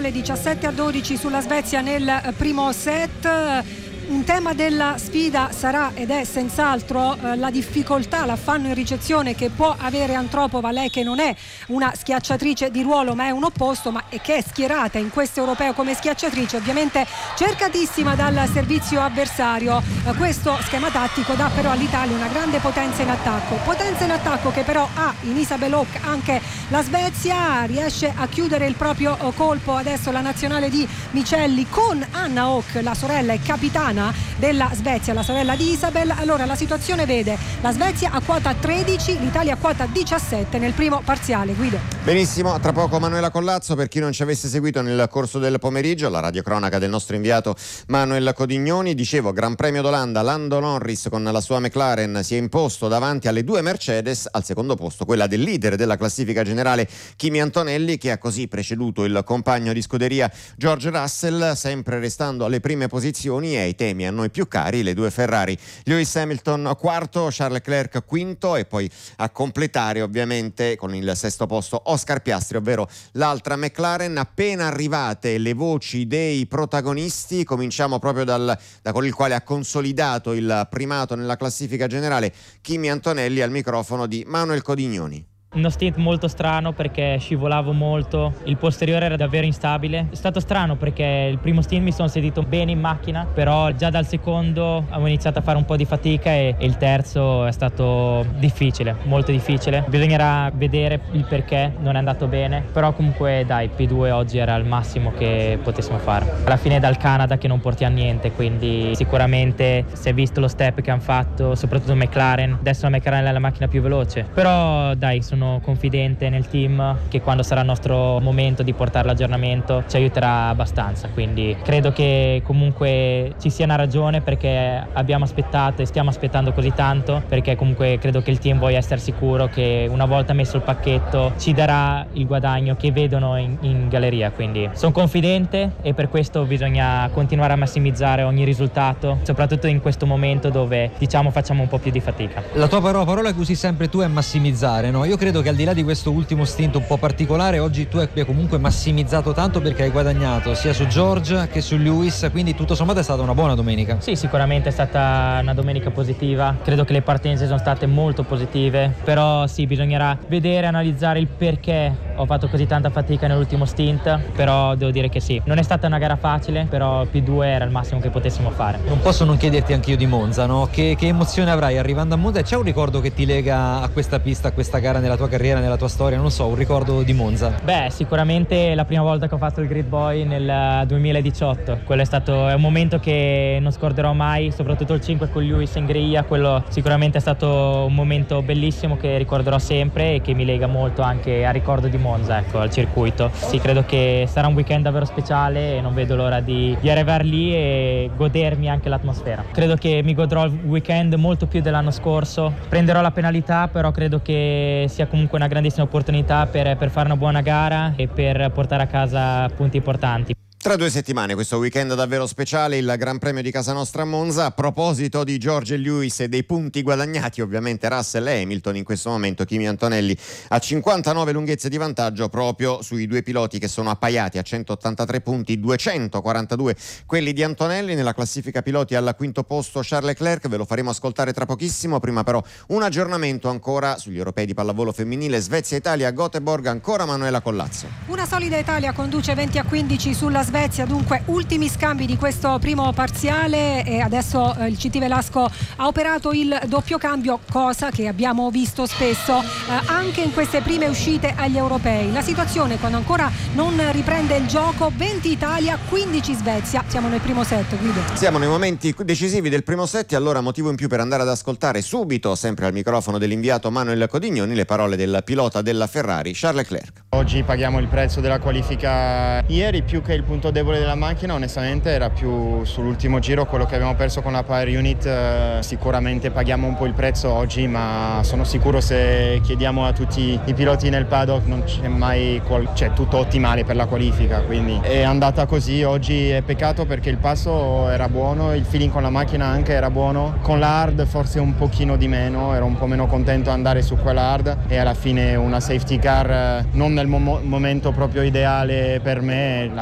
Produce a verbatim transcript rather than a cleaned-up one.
parziale diciassette a dodici sulla Svezia nel primo set. Un tema della sfida sarà ed è senz'altro eh, la difficoltà, l'affanno in ricezione che può avere Antropova, lei che non è una schiacciatrice di ruolo ma è un opposto, ma e che è schierata in questo europeo come schiacciatrice, ovviamente cercatissima dal servizio avversario. Eh, questo schema tattico dà però all'Italia una grande potenza in attacco, potenza in attacco che però ha in Isabel Hock anche la Svezia, riesce a chiudere il proprio colpo adesso la nazionale di Micelli con Anna Hock, la sorella e capitana della Svezia, la sorella di Isabel. Allora la situazione vede la Svezia a quota tredici, l'Italia a quota diciassette nel primo parziale. Guido. Benissimo, tra poco Manuela Collazzo. Per chi non ci avesse seguito nel corso del pomeriggio, la radiocronaca del nostro inviato Manuel Codignoni, dicevo, Gran Premio d'Olanda, Lando Norris con la sua McLaren si è imposto davanti alle due Mercedes, al secondo posto quella del leader della classifica generale Kimi Antonelli, che ha così preceduto il compagno di scuderia George Russell, sempre restando alle prime posizioni e ai temi a noi più cari le due Ferrari. Lewis Hamilton quarto, Charles Leclerc quinto e poi a completare ovviamente con il sesto posto Oscar Piastri, ovvero l'altra McLaren. Appena arrivate le voci dei protagonisti, cominciamo proprio dal, da quello il quale ha consolidato il primato nella classifica generale, Kimi Antonelli, al microfono di Manuel Codignoni. Uno stint molto strano perché scivolavo molto, il posteriore era davvero instabile. È stato strano perché il primo stint mi sono sedito bene in macchina, però già dal secondo avevo iniziato a fare un po' di fatica e, e il terzo è stato difficile, molto difficile. Bisognerà vedere il perché non è andato bene, però comunque dai, P due oggi era il massimo che potessimo fare. Alla fine è dal Canada che non portiamo niente, quindi sicuramente si è visto lo step che hanno fatto, soprattutto McLaren. Adesso la McLaren è la macchina più veloce, però dai, sono confidente nel team che quando sarà il nostro momento di portare l'aggiornamento ci aiuterà abbastanza, quindi credo che comunque ci sia una ragione perché abbiamo aspettato e stiamo aspettando così tanto, perché comunque credo che il team voglia essere sicuro che una volta messo il pacchetto ci darà il guadagno che vedono in, in galleria, quindi sono confidente e per questo bisogna continuare a massimizzare ogni risultato, soprattutto in questo momento dove diciamo facciamo un po' più di fatica. La tua parola, parola che usi sempre tu è massimizzare, no? Io credo che al di là di questo ultimo stint un po' particolare oggi tu abbia comunque massimizzato tanto perché hai guadagnato sia su George che su Lewis, quindi tutto sommato è stata una buona domenica. Sì, sicuramente è stata una domenica positiva, credo che le partenze sono state molto positive, però sì, bisognerà vedere, analizzare il perché ho fatto così tanta fatica nell'ultimo stint, però devo dire che sì, non è stata una gara facile, però P due era il massimo che potessimo fare. Non posso non chiederti anche io di Monza, no? Che, che emozione avrai arrivando a Monza e c'è un ricordo che ti lega a questa pista, a questa gara nella tua carriera, nella tua storia, non so, un ricordo di Monza? Beh, sicuramente la prima volta che ho fatto il Grid Boy nel duemiladiciotto, quello è stato è un momento che non scorderò mai, soprattutto il cinque con Lewis in griglia, quello sicuramente è stato un momento bellissimo che ricorderò sempre e che mi lega molto anche al ricordo di Monza, ecco, al circuito. Sì, credo che sarà un weekend davvero speciale e non vedo l'ora di, di arrivare lì e godermi anche l'atmosfera. Credo che mi godrò il weekend molto più dell'anno scorso, prenderò la penalità, però credo che sia comunque una grandissima opportunità per, per fare una buona gara e per portare a casa punti importanti. Tra due settimane questo weekend davvero speciale, il Gran Premio di casa nostra a Monza. A proposito di George Lewis e dei punti guadagnati, ovviamente Russell e Hamilton, in questo momento Kimi Antonelli a cinquantanove lunghezze di vantaggio proprio sui due piloti che sono appaiati a centottantatré punti, duecentoquarantadue quelli di Antonelli. Nella classifica piloti al quinto posto Charles Leclerc, ve lo faremo ascoltare tra pochissimo, prima però un aggiornamento ancora sugli europei di pallavolo femminile, Svezia-Italia a Göteborg, ancora Manuela Collazzo. Una solida Italia conduce venti a quindici sulla Svezia, dunque ultimi scambi di questo primo parziale e adesso eh, il C T Velasco ha operato il doppio cambio, cosa che abbiamo visto spesso eh, anche in queste prime uscite agli europei. La situazione quando ancora non riprende il gioco, venti Italia, quindici Svezia, siamo nel primo set, Guido. Siamo nei momenti decisivi del primo set e allora motivo in più per andare ad ascoltare subito, sempre al microfono dell'inviato Manuel Codignoni, le parole del pilota della Ferrari, Charles Leclerc. Oggi paghiamo il prezzo della qualifica. Ieri più che il punto debole della macchina onestamente era più sull'ultimo giro, quello che abbiamo perso con la Power Unit. Eh, sicuramente paghiamo un po' il prezzo oggi, ma sono sicuro se chiediamo a tutti i piloti nel paddock non c'è mai qual- c'è tutto ottimale per la qualifica, quindi è andata così. Oggi è peccato perché il passo era buono, il feeling con la macchina anche era buono, con la hard forse un pochino di meno, ero un po' meno contento di andare su quella hard e alla fine una safety car eh, non nel mo- momento proprio ideale per me.